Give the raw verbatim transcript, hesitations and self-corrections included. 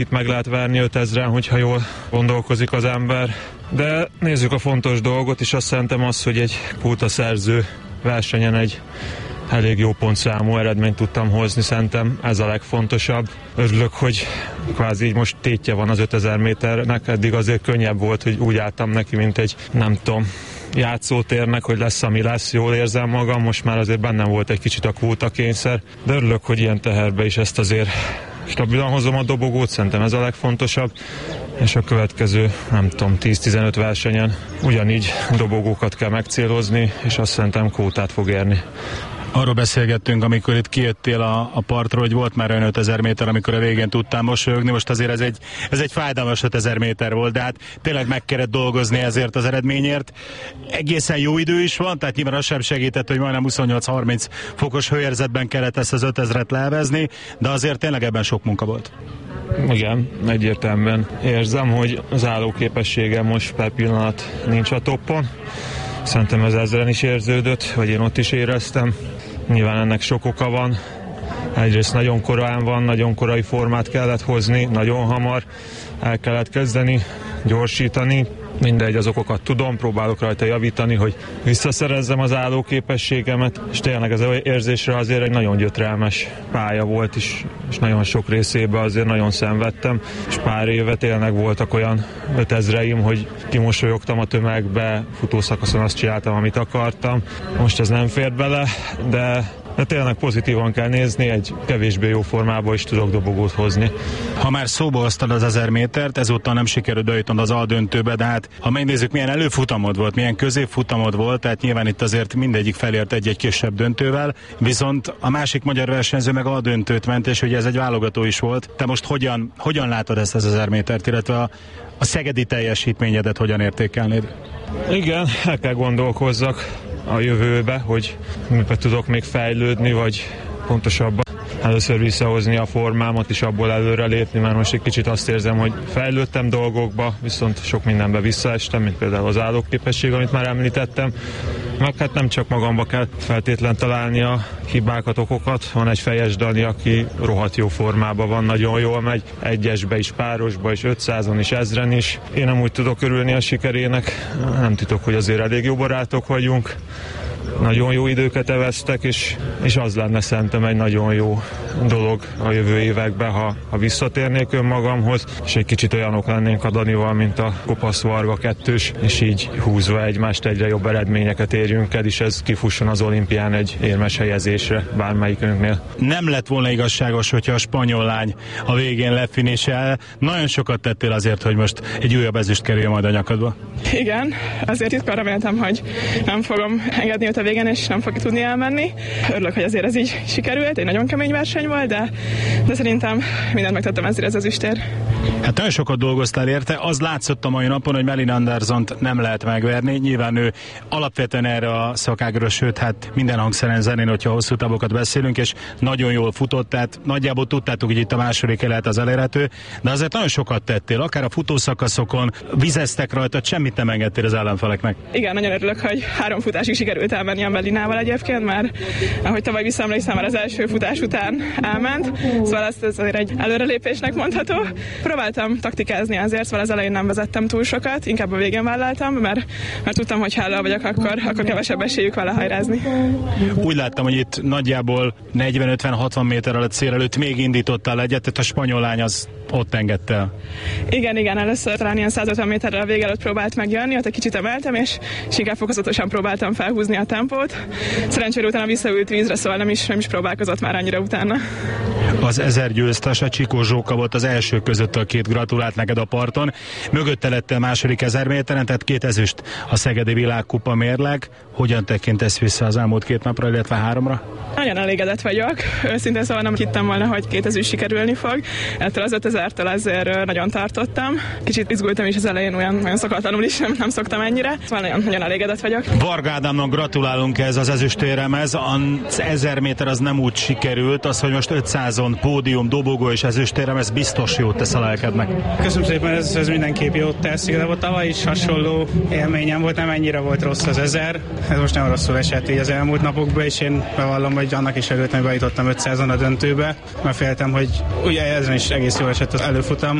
Itt meg lehet verni ötezren, hogyha jól gondolkozik az ember. De nézzük a fontos dolgot, és azt szerintem az, hogy egy pultaszerző versenyen egy elég jó pontszámú eredményt tudtam hozni, szerintem ez a legfontosabb. Örülök, hogy kvázi így most tétje van az ötezer méternek, eddig azért könnyebb volt, hogy úgy álltam neki, mint egy, nem tudom, játszótérnek, hogy lesz, ami lesz, jól érzem magam, most már azért bennem volt egy kicsit a kvótakényszer, de örülök, hogy ilyen teherbe is ezt azért stabilan hozom a dobogót, szerintem ez a legfontosabb, és a következő, nem tudom, tíz-tizenöt versenyen ugyanígy dobogókat kell megcélozni, és azt szerintem kvótát fog érni. Arról beszélgettünk, amikor itt kijöttél a, a partról, hogy volt már olyan ötezer méter, amikor a végén tudtál mosolyogni, most azért ez egy, ez egy fájdalmas ötezer méter volt, de hát tényleg meg kellett dolgozni ezért az eredményért. Egészen jó idő is van, tehát nyilván az sem segített, hogy majdnem huszonnyolc-harminc fokos hőérzetben kellett ezt az ötezret leelvezni, de azért tényleg ebben sok munka volt. Igen, egyértelműen érzem, hogy az állóképességem most per pillanat nincs a toppon. Szerintem ez ezren is érződött, vagy én ott is éreztem. Nyilván ennek sok oka van. Egyrészt nagyon korán van, nagyon korai formát kellett hozni, nagyon hamar el kellett kezdeni, gyorsítani. Mindegy, az okokat tudom, próbálok rajta javítani, hogy visszaszerezzem az állóképességemet, és tényleg ez az érzésre azért egy nagyon gyötrelmes pálya volt, és, és nagyon sok részében azért nagyon szenvedtem, és pár éve tényleg voltak olyan ötezreim, hogy kimosolyogtam a tömegbe, futószakaszon azt csináltam, amit akartam. Most ez nem fér bele, de de tényleg pozitívan kell nézni, egy kevésbé jó formában is tudok dobogót hozni. Ha már szóba hoztad az ezer métert, ezúttal nem sikerült bejutnod az A-döntőbe, de hát ha megnézzük, milyen előfutamod volt, milyen középfutamod volt, tehát nyilván itt azért mindegyik felért egy-egy kisebb döntővel, viszont a másik magyar versenyző meg A-döntőt ment, és ugye ez egy válogató is volt. Te most hogyan, hogyan látod ezt az ezer métert, illetve a, a szegedi teljesítményedet hogyan értékelnéd? Igen, el kell gondolkozzak a jövőbe, hogy miben tudok még fejlődni, vagy pontosabban először visszahozni a formámat, és abból előre lépni, mert most egy kicsit azt érzem, hogy fejlődtem dolgokba, viszont sok mindenbe visszaestem, mint például az állóképesség, amit már említettem. Meg hát nem csak magamba kell feltétlen találni a hibákat, okokat. Van egy Fejes Dani, aki rohadt jó formában van, nagyon jól megy, egyesbe is, párosba is, ötszázon is, ezren is. Én nem úgy tudok örülni a sikerének, nem titok, hogy azért elég jó barátok vagyunk. Nagyon jó időket eveztek, és, és az lenne szerintem egy nagyon jó dolog a jövő években, ha, ha visszatérnék önmagamhoz, és egy kicsit olyanok lennénk a Danival, mint a Kopasz Varga kettős, és így húzva egymást egyre jobb eredményeket érjünk el, és ez kifusson az olimpián egy érmes helyezésre bármelyikünknél. Nem lett volna igazságos, hogyha a spanyol lány a végén lefinisel. Nagyon sokat tettél azért, hogy most egy újabb ezüst kerüljön majd a nyakadba. Igen, azért itt reméltem, hogy nem fogom engedni őt a végén, és nem fog tudni elmenni. Örülök, hogy azért ez így sikerült, egy nagyon kemény verseny volt, de, de szerintem mindent megtettem ezért ez az ezüstért. Hát nagyon sokat dolgoztál érte, az látszott a mai napon, hogy Malin Andersont nem lehet megverni, nyilván ő alapvetően erre a szakágra, sőt, hát minden hangszeren zenén, hogyha hosszú távokat beszélünk, és nagyon jól futott, tehát nagyjából tudtátok, hogy itt a második lehet az elérhető, de azért nagyon sokat tettél, akár a futószakaszokon, vizeztek rajta, semmit nem engedtél az ellenfeleknek. Igen, nagyon örülök, hogy három futásig sikerült elmenni a Melinával egyébként, mert ahogy tavaly visszaemlékszem, már az első futás után elment, szóval ezt azért egy előrelépésnek mondható. Próbáltam taktikázni azért, szóval az elején nem vezettem túl sokat, inkább a végén vállaltam, mert, mert tudtam, hogy ha elő vagyok, akkor, akkor kevesebb esélyük vele hajrázni. Úgy láttam, hogy itt nagyjából negyven-ötven-hatvan méterrel a cél előtt még indítottál egyet, tehát a spanyol lány az ott engedte el. Igen, igen, először talán ilyen száz ötven méterrel a vége előtt próbált megjönni, ott egy kicsit emeltem, és, és inkább fokozatosan próbáltam felhúzni a tempót. Szerencsére utána visszaült vízre, szóval nem is, nem is próbálkozott már annyira utána. Az ezer győztes, a Csikó Zsóka volt az első között, a két gratulált neked a parton. Mögötte lett a második ezer méteren, tehát két ezüst a Szegedi Világkupa mérleg. Hogyan tekintesz vissza az elmúlt két napra, illetve háromra? Nagyon elégedett vagyok. Őszintén szóval nem hittem volna, hogy két ezüst sikerülni fog. Ettől az ötezertől ezért nagyon tartottam. Kicsit izgultam is az elején, olyan, olyan szokatlanul is nem, nem szoktam ennyire. Szóval nagyon, nagyon elégedett vagyok. Varga Ádámnak gratulálunk ez az ezüstéremhez. Az ezer méter az nem úgy sikerült, az, hogy most ötszáz mezőnyázon, pódium, dobogó és ezüstérem, ez biztos jót tesz a lelkednek. Köszönöm szépen, ez, ez mindenképp jót tesz. Igazából tavaly is hasonló élményem volt, nem ennyire volt rossz az ezer. Ez most nem rosszul esett így az elmúlt napokban, és én bevallom, hogy annak is örültem, hogy bejutottam ötszázon a döntőbe, mert féltem, hogy ugye ezen is egész jól esett az előfutam.